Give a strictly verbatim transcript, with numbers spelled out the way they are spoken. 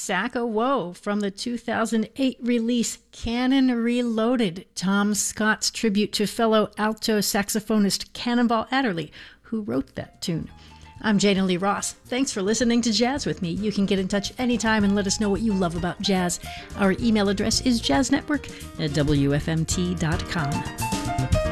Sack o' Woe from the two thousand eight release Cannon Reloaded, Tom Scott's tribute to fellow alto saxophonist Cannonball Adderley, who wrote that tune. I'm Jana Lee Ross. Thanks for listening to Jazz with me. You can get in touch anytime and let us know what you love about jazz. Our email address is jazznetwork at w f m t dot com.